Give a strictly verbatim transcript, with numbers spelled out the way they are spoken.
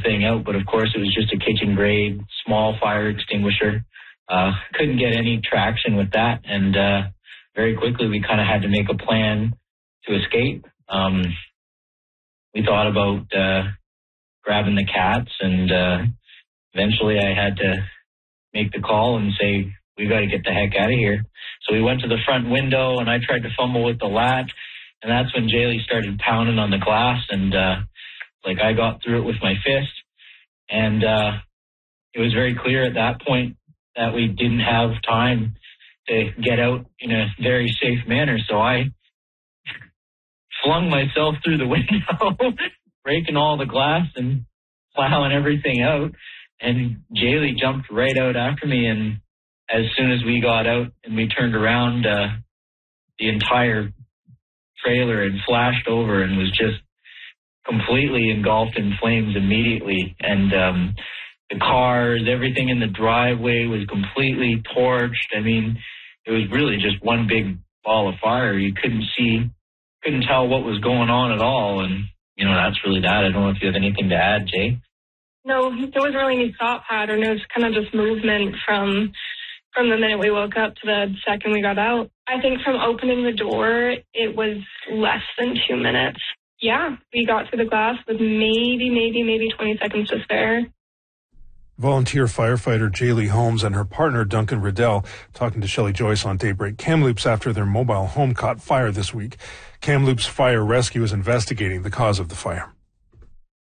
thing out, but of course it was just a kitchen grade, small fire extinguisher. Uh, couldn't get any traction with that, and uh, very quickly we kind of had to make a plan to escape. Um, we thought about uh, grabbing the cats, and uh, eventually I had to make the call and say, we got to get the heck out of here. So we went to the front window, and I tried to fumble with the latch, and that's when Jaylee started pounding on the glass, and uh, like I got through it with my fist, and uh, it was very clear at that point that we didn't have time to get out in a very safe manner. So I flung myself through the window, breaking all the glass and plowing everything out. And Jaylee jumped right out after me. And as soon as we got out and we turned around, uh, the entire trailer had flashed over and was just completely engulfed in flames immediately. And um, the cars, everything in the driveway was completely torched. I mean, it was really just one big ball of fire. You couldn't see, couldn't tell what was going on at all. And, you know, that's really that. I don't know if you have anything to add, Jay. No, there wasn't really any thought pattern. It was kind of just movement from from the minute we woke up to the second we got out. I think from opening the door, it was less than two minutes. Yeah, we got through the glass with maybe, maybe, maybe twenty seconds to spare. Volunteer firefighter Jaylee Holmes and her partner Duncan Riddell talking to Shelley Joyce on Daybreak. Kamloops after their mobile home caught fire this week. Kamloops Fire Rescue is investigating the cause of the fire.